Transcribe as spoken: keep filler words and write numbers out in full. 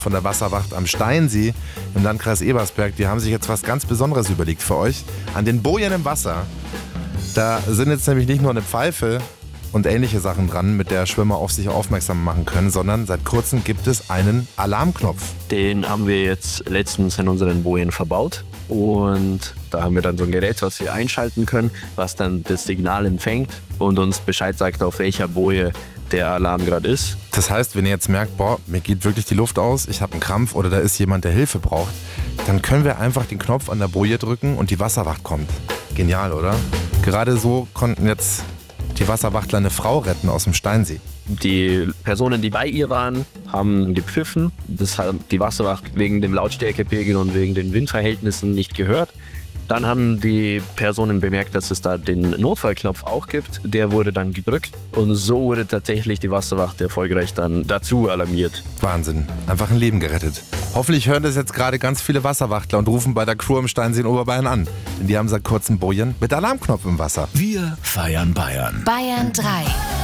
von der Wasserwacht am Steinsee im Landkreis Ebersberg, die haben sich jetzt was ganz Besonderes überlegt für euch. An den Bojen im Wasser, da sind jetzt nämlich nicht nur eine Pfeife und ähnliche Sachen dran, mit der Schwimmer auf sich aufmerksam machen können, sondern seit kurzem gibt es einen Alarmknopf. Den haben wir jetzt letztens in unseren Bojen verbaut und da haben wir dann so ein Gerät, was wir einschalten können, was dann das Signal empfängt und uns Bescheid sagt, auf welcher Boje der Alarm gerade ist. Das heißt, wenn ihr jetzt merkt, boah, mir geht wirklich die Luft aus, ich habe einen Krampf oder da ist jemand, der Hilfe braucht, dann können wir einfach den Knopf an der Boje drücken und die Wasserwacht kommt. Genial, oder? Gerade so konnten jetzt die Wasserwachtler eine Frau retten aus dem Steinsee. Die Personen, die bei ihr waren, haben gepfiffen. Das hat die Wasserwacht wegen dem Lautstärkepegel und wegen den Windverhältnissen nicht gehört. Dann haben die Personen bemerkt, dass es da den Notfallknopf auch gibt. Der wurde dann gedrückt und so wurde tatsächlich die Wasserwacht erfolgreich dann dazu alarmiert. Wahnsinn, einfach ein Leben gerettet. Hoffentlich hören das jetzt gerade ganz viele Wasserwachtler und rufen bei der Crew im Steinsee in Oberbayern an. Denn die haben seit kurzem Bojen mit Alarmknopf im Wasser. Wir feiern Bayern. Bayern drei.